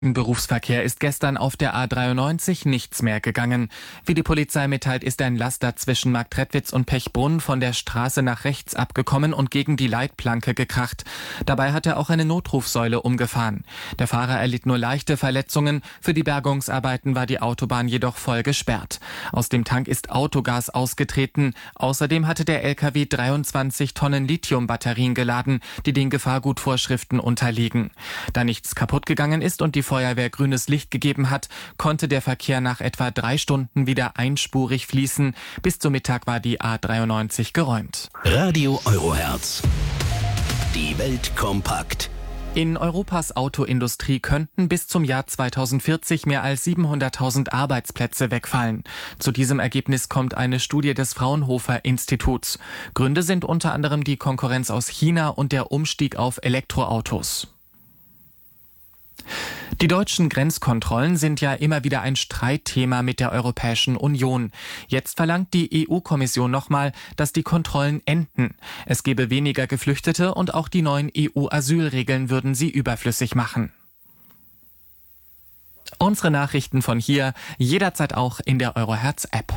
Im Berufsverkehr ist gestern auf der A93 nichts mehr gegangen. Wie die Polizei mitteilt, ist ein Laster zwischen Marktredwitz und Pechbrunn von der Straße nach rechts abgekommen und gegen die Leitplanke gekracht. Dabei hat er auch eine Notrufsäule umgefahren. Der Fahrer erlitt nur leichte Verletzungen. Für die Bergungsarbeiten war die Autobahn jedoch voll gesperrt. Aus dem Tank ist Autogas ausgetreten. Außerdem hatte der LKW 23 Tonnen Lithiumbatterien geladen, die den Gefahrgutvorschriften unterliegen. Da nichts kaputt gegangen ist und die Feuerwehr grünes Licht gegeben hat, konnte der Verkehr nach etwa 3 Stunden wieder einspurig fließen. Bis zum Mittag war die A93 geräumt. Radio Eurohertz. Die Welt kompakt. In Europas Autoindustrie könnten bis zum Jahr 2040 mehr als 700.000 Arbeitsplätze wegfallen. Zu diesem Ergebnis kommt eine Studie des Fraunhofer Instituts. Gründe sind unter anderem die Konkurrenz aus China und der Umstieg auf Elektroautos. Die deutschen Grenzkontrollen sind ja immer wieder ein Streitthema mit der Europäischen Union. Jetzt verlangt die EU-Kommission nochmal, dass die Kontrollen enden. Es gebe weniger Geflüchtete und auch die neuen EU-Asylregeln würden sie überflüssig machen. Unsere Nachrichten von hier jederzeit auch in der Eurohertz-App.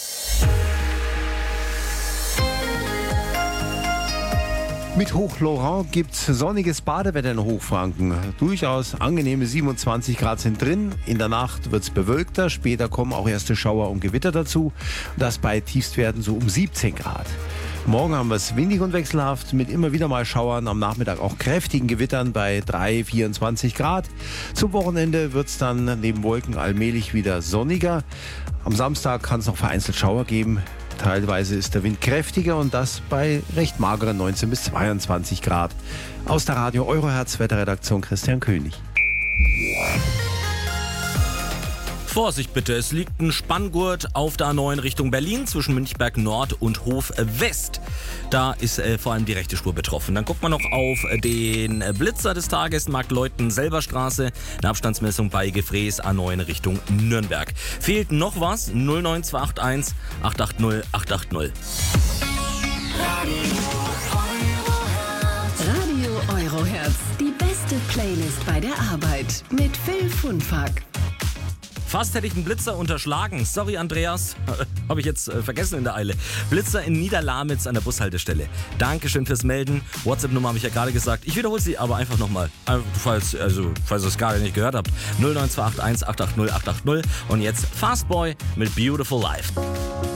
Mit Hoch Laurent gibt's sonniges Badewetter in Hochfranken. Durchaus angenehme 27 Grad sind drin. In der Nacht wird's bewölkter. Später kommen auch erste Schauer und Gewitter dazu. Das bei Tiefstwerten so um 17 Grad. Morgen haben wir es windig und wechselhaft mit immer wieder mal Schauern. Am Nachmittag auch kräftigen Gewittern bei 24 Grad. Zum Wochenende wird's dann neben Wolken allmählich wieder sonniger. Am Samstag kann es noch vereinzelt Schauer geben. Teilweise ist der Wind kräftiger und das bei recht mageren 19 bis 22 Grad. Aus der Radio Eurohertz Wetterredaktion Christian König. Vorsicht bitte, es liegt ein Spanngurt auf der A9 Richtung Berlin zwischen Münchberg Nord und Hof West. Da ist vor allem die rechte Spur betroffen. Dann guckt man noch auf den Blitzer des Tages, Markt-Leuten-Selberstraße, eine Abstandsmessung bei Gefräß A9 Richtung Nürnberg. Fehlt noch was? 09281 880 880. Radio Eurohertz, die beste Playlist bei der Arbeit mit Phil Funfack. Fast hätte ich einen Blitzer unterschlagen. Sorry, Andreas. Habe ich jetzt vergessen in der Eile. Blitzer in Niederlamitz an der Bushaltestelle. Dankeschön fürs Melden. WhatsApp-Nummer habe ich ja gerade gesagt. Ich wiederhole sie aber einfach nochmal. Falls ihr es gerade nicht gehört habt. 09281 880 880. Und jetzt Fastboy mit Beautiful Life.